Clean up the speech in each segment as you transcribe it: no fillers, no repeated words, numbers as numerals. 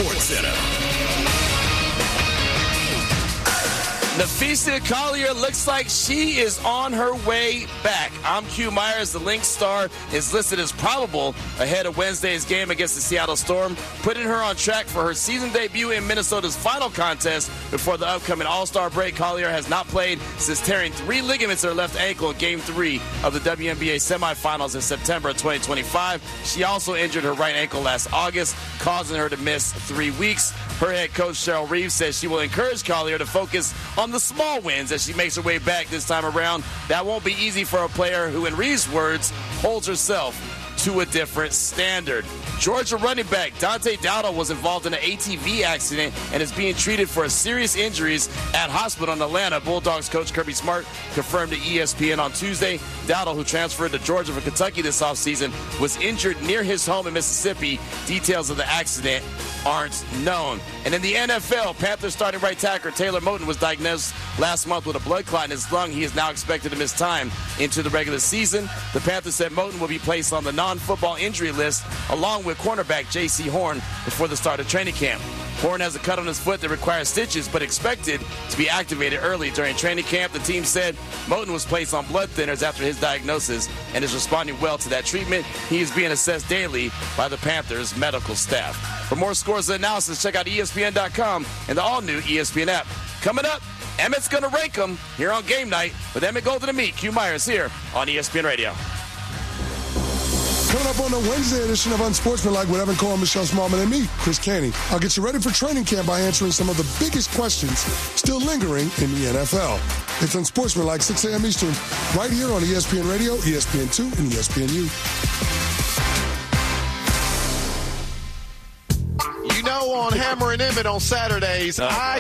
Sports Center. Napheesa Collier looks like she is on her way back. I'm Q Myers. The Lynx star is listed as probable ahead of Wednesday's game against the Seattle Storm, putting her on track for her season debut in Minnesota's final contest before the upcoming All-Star break. Collier has not played since tearing 3 ligaments in her left ankle in Game 3 of the WNBA semifinals in September of 2025. She also injured her right ankle last August, causing her to miss 3 weeks. Her head coach, Cheryl Reeves, says she will encourage Collier to focus on the small wins as she makes her way back this time around. That won't be easy for a player who, in Reeves' words, holds herself to a different standard. Georgia running back Dante Dowdle was involved in an ATV accident and is being treated for serious injuries at hospital in Atlanta. Bulldogs coach Kirby Smart confirmed to ESPN on Tuesday. Dowdle, who transferred to Georgia from Kentucky this offseason, was injured near his home in Mississippi. Details of the accident aren't known. And in the NFL, Panthers starting right tackle Taylor Moton was diagnosed last month with a blood clot in his lung. He is now expected to miss time into the regular season. The Panthers said Moton will be placed on the non-football injury list along with cornerback J.C. Horn before the start of training camp. Horn has a cut on his foot that requires stitches, but expected to be activated early during training camp. The team said Moton was placed on blood thinners after his diagnosis and is responding well to that treatment. He is being assessed daily by the Panthers' medical staff. For more scores and analysis, check out ESPN.com and the all-new ESPN app. Coming up, Emmett's going to rank them here on Game Night with Emmett Golden and me, Q Myers, here on ESPN Radio. Coming up on the Wednesday edition of Unsportsmanlike with Evan Cole, Michelle Smallman, and me, Chris Canty. I'll get you ready for training camp by answering some of the biggest questions still lingering in the NFL. It's Unsportsmanlike, 6 a.m. Eastern, right here on ESPN Radio, ESPN2, and ESPNU. On Hammer and Emmett on Saturdays, I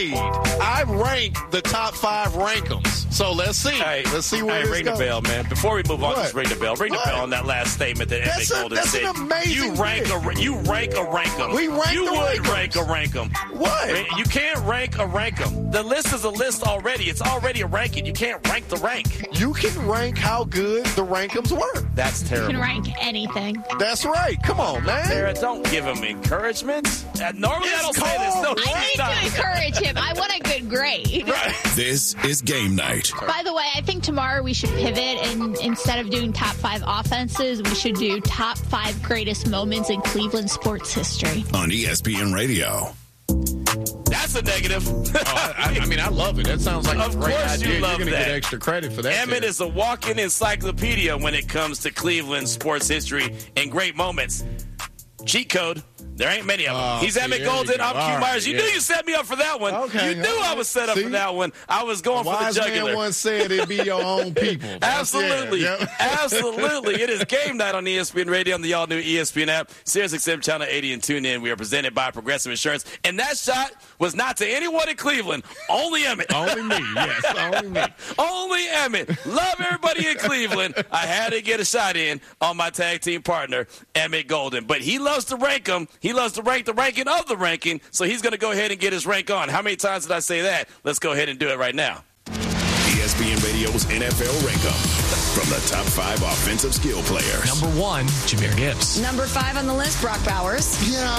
rank the top 5 rank'ems. So let's see. Let's see where this ring goes. the bell, man. Before we move on, just ring the bell. Ring the bell on that last statement that Emmett Golden said. That's an amazing you rank a rank 'em. We rank you the would rank'ems. rank a rank 'em. What? You can't rank a rank 'em. The list is a list already. It's already a ranking. You can't rank the rank. You can rank how good the rank'ems were. That's terrible. You can rank anything. That's right. Come on, man. Sarah, don't give him encouragement. Normally I don't say this. No, I need to encourage him. I want a good grade. Right. This is Game Night. By the way, I think tomorrow we should pivot, and instead of doing top 5 offenses, we should do top 5 greatest moments in Cleveland sports history. On ESPN Radio. That's a negative. I mean, I love it. That sounds like a great course idea. you love You're going to that. get extra credit for that. Emmett is a walking encyclopedia when it comes to Cleveland sports history and great moments. Cheat code. There ain't many of them. He's Emmett Golden. I'm Q Myers. You knew you set me up for that one. Okay, you knew I was set up for that one. I was going for the jugular. Wise man once said it'd be your own people. Absolutely. Yeah. Absolutely. It is Game Night on ESPN Radio and the all-new ESPN app. SiriusXM Channel 80 and tune in. We are presented by Progressive Insurance. And that shot was not to anyone in Cleveland. Only Emmett. Only me. Yes, only me. Only Emmett. Love everybody in Cleveland. I had to get a shot in on my tag team partner, Emmett Golden. But he loves to rank them. He loves to rank the ranking of the ranking, so he's going to go ahead and get his rank on. How many times did I say that? Let's go ahead and do it right now. ESPN Radio's NFL Rank-Em. From the top 5 offensive skill players. Number 1, Jahmyr Gibbs. Number 5 on the list, Brock Bowers.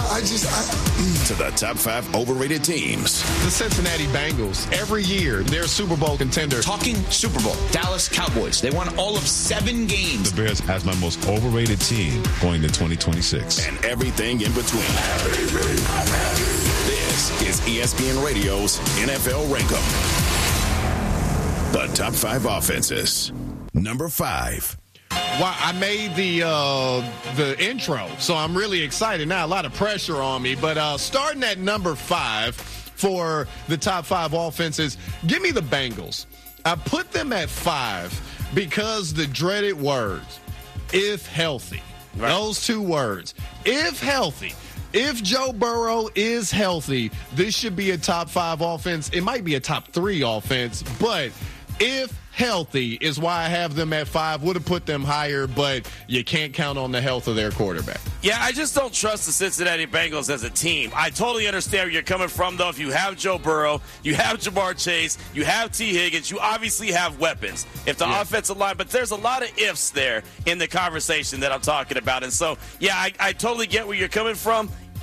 To the top 5 overrated teams. The Cincinnati Bengals. Every year, they're a Super Bowl contender. Talking Super Bowl. Dallas Cowboys. They won all of 7 games. The Bears has my most overrated team going to 2026. And everything in between. This is ESPN Radio's NFL Rank-Em. The top 5 offenses. Number 5. Well, I made the intro, so I'm really excited now. A lot of pressure on me, but starting at number 5 for the top 5 offenses, give me the Bengals. I put them at 5 because the dreaded words, if healthy. Right. Those 2 words, if healthy. If Joe Burrow is healthy, this should be a top 5 offense. It might be a top 3 offense, but if healthy is why I have them at 5. Would have put them higher, but you can't count on the health of their quarterback. Yeah, I just don't trust the Cincinnati Bengals as a team. I totally understand where you're coming from, though. If you have Joe Burrow, you have Jamar Chase, you have T. Higgins, you obviously have weapons. If the offensive line, but there's a lot of ifs there in the conversation that I'm talking about. And so, yeah, I totally get where you're coming from.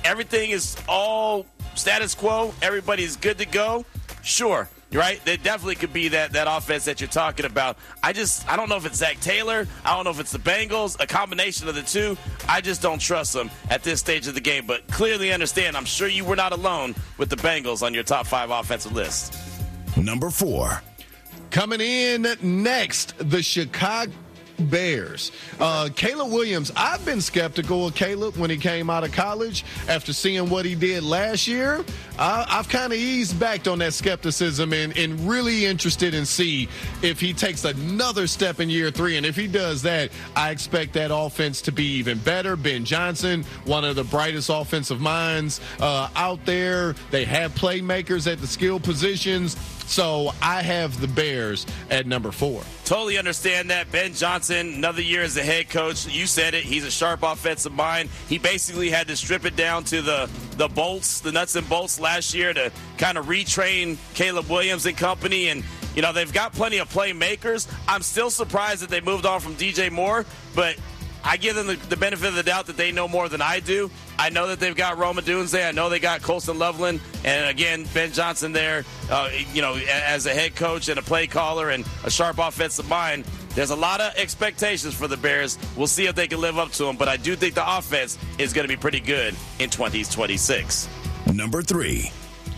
everything is all status quo, everybody's good to go, sure. You're right. There definitely could be that offense that you're talking about. I don't know if it's Zach Taylor. I don't know if it's the Bengals, a combination of the two. I just don't trust them at this stage of the game. But clearly understand, I'm sure you were not alone with the Bengals on your top 5 offensive list. Number 4. Coming in next, the Chicago Bears. Caleb Williams, I've been skeptical of Caleb when he came out of college after seeing what he did last year. I've kind of eased back on that skepticism and really interested in see if he takes another step in year 3. And if he does that, I expect that offense to be even better. Ben Johnson, one of the brightest offensive minds out there. They have playmakers at the skill positions. So I have the Bears at number 4. Totally understand that. Ben Johnson, another year as a head coach. You said it. He's a sharp offensive mind. He basically had to strip it down to the bolts, the nuts and bolts last year to kind of retrain Caleb Williams and company. And, you know, they've got plenty of playmakers. I'm still surprised that they moved on from DJ Moore, but I give them the benefit of the doubt that they know more than I do. I know that they've got Rome Odunze. I know they got Colston Loveland. And, again, Ben Johnson there, as a head coach and a play caller and a sharp offensive mind. There's a lot of expectations for the Bears. We'll see if they can live up to them. But I do think the offense is going to be pretty good in 2026. Number 3.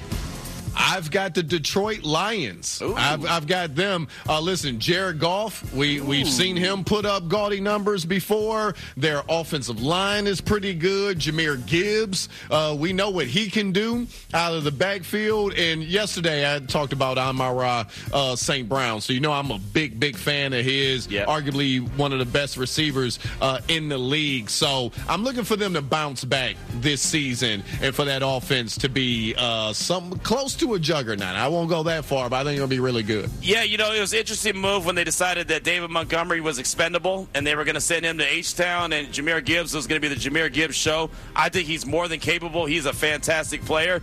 I've got the Detroit Lions. I've got them. Listen, Jared Goff, we've seen him put up gaudy numbers before. Their offensive line is pretty good. Jahmyr Gibbs, we know what he can do out of the backfield. And yesterday I talked about Amon-Ra St. Brown. So, I'm a big fan of his, arguably one of the best receivers in the league. So I'm looking for them to bounce back this season and for that offense to be something close to a juggernaut. I won't go that far, but I think it'll be really good. Yeah, it was an interesting move when they decided that David Montgomery was expendable and they were going to send him to H-Town and Jahmyr Gibbs was going to be the Jahmyr Gibbs show. I think he's more than capable. He's a fantastic player.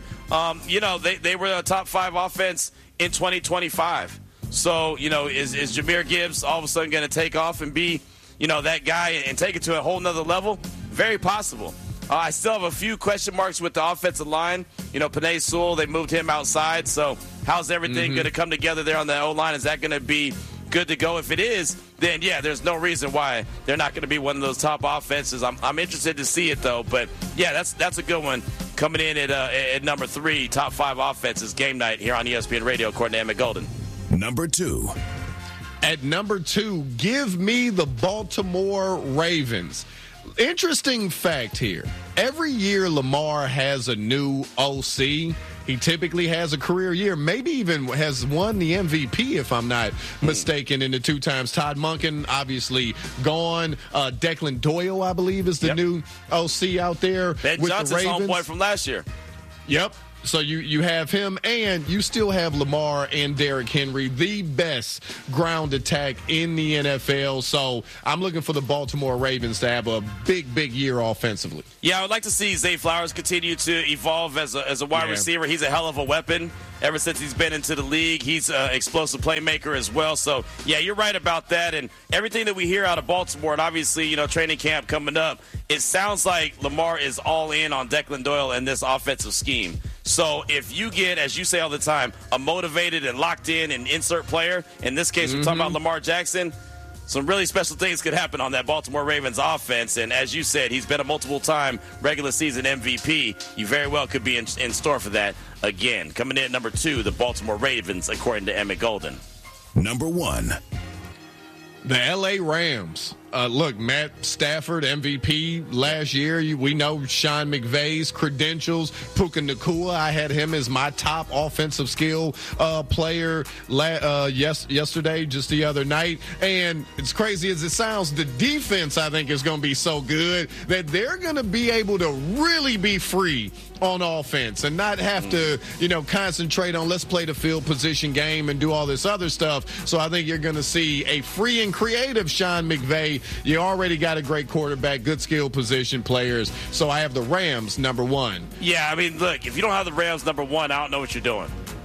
They were a top 5 offense in 2025. So, is Jahmyr Gibbs all of a sudden going to take off and be, that guy and take it to a whole nother level? Very possible. I still have a few question marks with the offensive line. Penei Sewell, they moved him outside. So how's everything going to come together there on the O-line? Is that going to be good to go? If it is, then, there's no reason why they're not going to be one of those top offenses. I'm interested to see it, though. But, that's a good one coming in at number 3, top 5 offenses, game night here on ESPN Radio, according to Emmett Golden. Number 2. At number 2, give me the Baltimore Ravens. Interesting fact here. Every year Lamar has a new OC. He typically has a career year, maybe even has won the MVP, if I'm not mistaken, in the 2 times. Todd Monken, obviously gone. Declan Doyle, I believe, is the new OC out there Ben with Johnson's the Ravens. Homeboy from last year. Yep. So you have him, and you still have Lamar and Derrick Henry, the best ground attack in the NFL. So I'm looking for the Baltimore Ravens to have a big year offensively. Yeah, I would like to see Zay Flowers continue to evolve as a wide receiver. He's a hell of a weapon. Ever since he's been into the league, he's an explosive playmaker as well. So, you're right about that. And everything that we hear out of Baltimore, and obviously, training camp coming up, it sounds like Lamar is all in on Declan Doyle and this offensive scheme. So if you get, as you say all the time, a motivated and locked in and insert player, in this case we're talking about Lamar Jackson, some really special things could happen on that Baltimore Ravens offense. And as you said, he's been a multiple-time regular season MVP. You very well could be in store for that again. Coming in at number 2, the Baltimore Ravens, according to Emmett Golden. Number 1. The L.A. Rams. Look, Matt Stafford, MVP last year. We know Sean McVay's credentials. Puka Nacua, I had him as my top offensive skill player yesterday, just the other night. And as crazy as it sounds, the defense, I think, is going to be so good that they're going to be able to really be free on offense and not have to, concentrate on let's play the field position game and do all this other stuff. So I think you're going to see a free and creative Sean McVay. You already got a great quarterback, good skill position players. So I have the Rams number 1. Yeah, look, if you don't have the Rams number 1, I don't know what you're doing.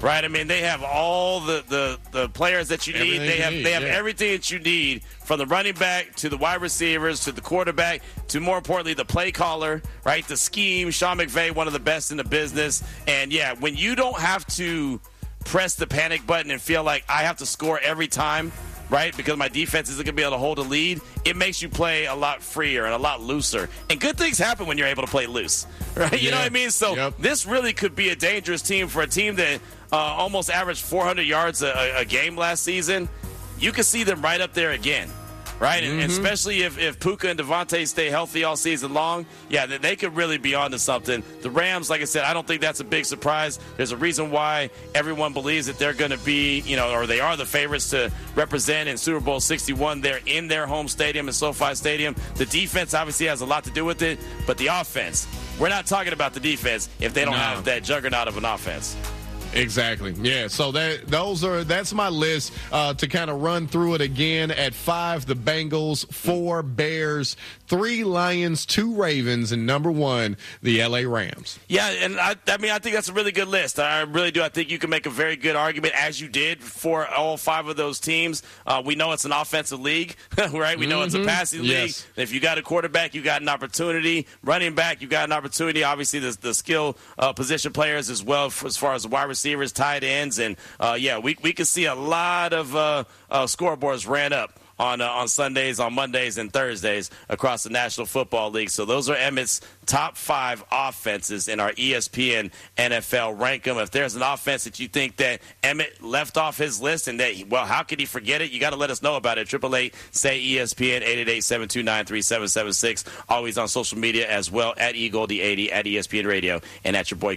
right? I mean, they have all the players that you need. They have everything that you need, from the running back to the wide receivers to the quarterback to, more importantly, the play caller, right? The scheme. Sean McVay, one of the best in the business. And, yeah, when you don't have to press the panic button and feel like I have to score every time, right, because my defense isn't going to be able to hold a lead, it makes you play a lot freer and a lot looser. And good things happen when you're able to play loose, right? You know what I mean? So this really could be a dangerous team for a team that almost averaged 400 yards a game last season. You could see them right up there again, right? And especially if Puka and Devontae stay healthy all season long, they could really be on to something. The Rams, like I said, I don't think that's a big surprise. There's a reason why everyone believes that they're going to be, or they are the favorites to represent in Super Bowl 61. They're in their home stadium in SoFi Stadium. The defense obviously has a lot to do with it, but the offense, we're not talking about the defense if they don't have that juggernaut of an offense. Exactly. Yeah. So that's my list. To kind of run through it again: at 5, the Bengals; 4, Bears; 3, Lions; 2, Ravens; and number 1, the LA Rams. Yeah, and I think that's a really good list. I really do. I think you can make a very good argument, as you did, for all 5 of those teams. We know it's an offensive league, right? We know it's a passing league. If you got a quarterback, you got an opportunity. Running back, you got an opportunity. Obviously, the skill position players as well, as far as the wide receivers, tight ends, and we could see a lot of scoreboards ran up on Sundays, on Mondays, and Thursdays across the National Football League. So those are Emmett's top 5 offenses in our ESPN NFL Rank 'em. If there's an offense that you think that Emmett left off his list and that, how could he forget it? You got to let us know about it. 888-SAY-ESPN, 888-729-3776. Always on social media as well, at eGoldie80, at ESPN Radio, and at your boy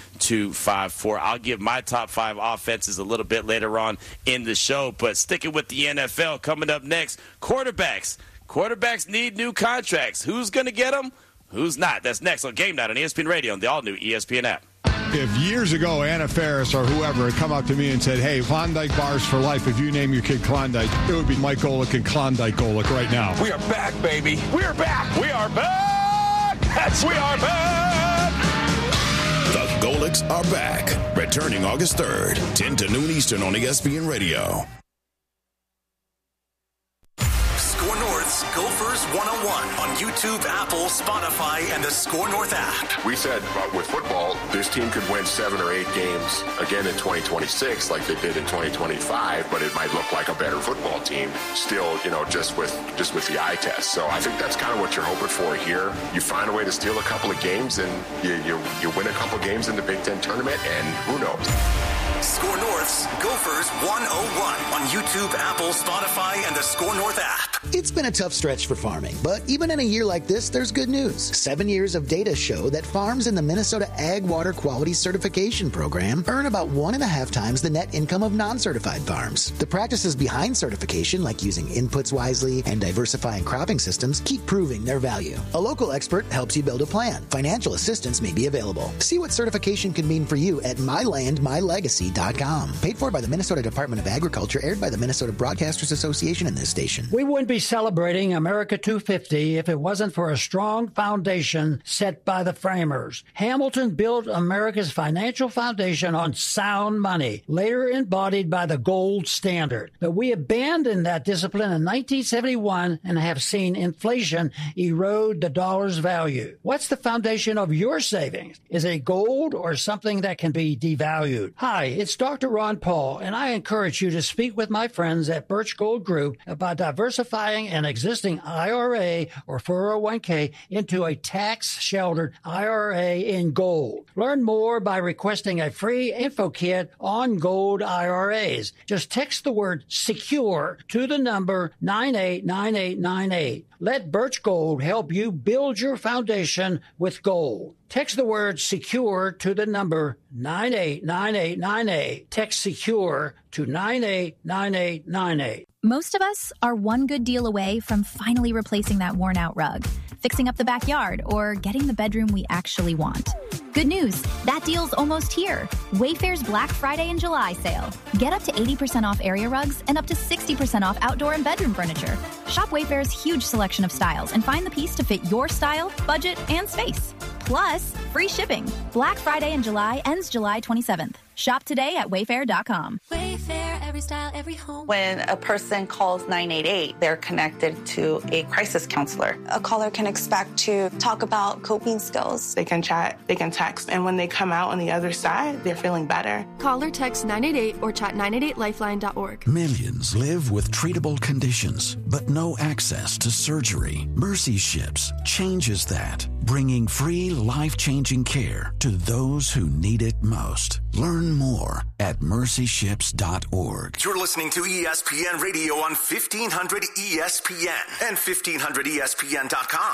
Q254. I'll give my top 5 offenses a little bit later on in the show, but sticking with the NFL, coming up next, quarterbacks. Quarterbacks need new contracts. Who's going to get them? Who's not? That's next on Game Night on ESPN Radio and the all-new ESPN app. If years ago Anna Faris or whoever had come up to me and said, hey, Klondike bars for life, if you name your kid Klondike, it would be Mike Golick and Klondike Golick right now. We are back, baby. We are back. We are back. We are back. The Golicks are back. Returning August 3rd, 10 to noon Eastern on ESPN Radio. Score North's Gophers 101 on YouTube, Apple, Spotify, and the Score North app. We said with football, this team could win 7 or 8 games again in 2026 like they did in 2025, but it might look like a better football team still, just with the eye test. So I think that's kind of what you're hoping for here. You find a way to steal a couple of games and you win a couple of games in the Big Ten tournament, and who knows? Score North's Gophers 101 on YouTube, Apple, Spotify, and the Score North app. It's been a tough stretch for farming, but even in a year like this, there's good news. 7 years of data show that farms in the Minnesota Ag Water Quality Certification Program earn about 1.5 times the net income of non-certified farms. The practices behind certification, like using inputs wisely and diversifying cropping systems, keep proving their value. A local expert helps you build a plan. Financial assistance may be available. See what certification can mean for you at mylandmylegacy.com. Paid for by the Minnesota Department of Agriculture, aired by the Minnesota Broadcasters Association and this station. We wouldn't be celebrating America 250 if it wasn't for a strong foundation set by the framers. Hamilton built America's financial foundation on sound money, later embodied by the gold standard. But we abandoned that discipline in 1971 and have seen inflation erode the dollar's value. What's the foundation of your savings? Is it gold or something that can be devalued? Hi, it's Dr. Ron Paul, and I encourage you to speak with my friends at Birch Gold Group about diversifying an existing IRA or 401k into a tax-sheltered IRA in gold. Learn more by requesting a free info kit on gold IRAs. Just text the word SECURE to the number 989898. Let Birch Gold help you build your foundation with gold. Text the word SECURE to the number 989898. Text SECURE to 989898. Most of us are one good deal away from finally replacing that worn-out rug, fixing up the backyard, or getting the bedroom we actually want. Good news, that deal's almost here. Wayfair's Black Friday and July sale. Get up to 80% off area rugs and up to 60% off outdoor and bedroom furniture. Shop Wayfair's huge selection of styles and find the piece to fit your style, budget, and space. Plus, free shipping. Black Friday in July ends July 27th. Shop today at Wayfair.com. Wayfair, every style, every home. When a person calls 988, they're connected to a crisis counselor. A caller can expect to talk about coping skills. They can chat, they can text, and when they come out on the other side, they're feeling better. Call or text 988 or chat 988lifeline.org. Millions live with treatable conditions, but no access to surgery. Mercy Ships changes that, bringing free, life-changing care to those who need it most. Learn more at mercyships.org. You're listening to ESPN Radio on 1500 ESPN and 1500ESPN.com.